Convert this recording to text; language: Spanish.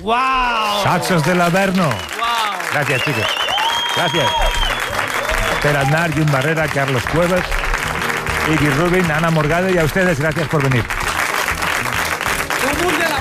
¡Wow! Saxos del Averno. ¡Wow! Gracias, chicos. Gracias. Per Aznar, Jun Barrera, Carlos Cuevas, Iggy Rubin, Ana Morgade y a ustedes, gracias por venir. ¡Un mundial!